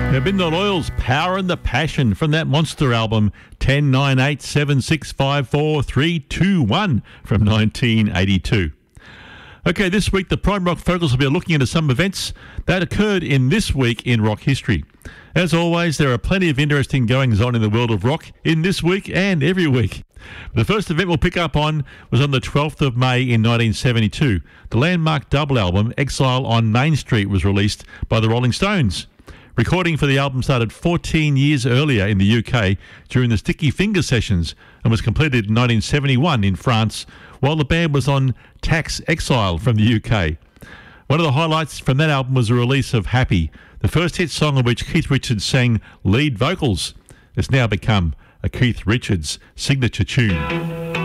Midnight Oil's Power and the Passion from that monster album 109876543321 from 1982. Okay, this week the Prime Rock Focus will be looking into some events that occurred in this week in rock history. As always, there are plenty of interesting goings-on in the world of rock in this week and every week. The first event we'll pick up on was on the 12th of May in 1972. The landmark double album Exile on Main Street was released by the Rolling Stones. Recording for the album started 14 years earlier in the UK during the Sticky Fingers sessions and was completed in 1971 in France while the band was on Tax Exile from the UK. One of the highlights from that album was the release of Happy, the first hit song of which Keith Richards sang lead vocals. It's now become a Keith Richards signature tune.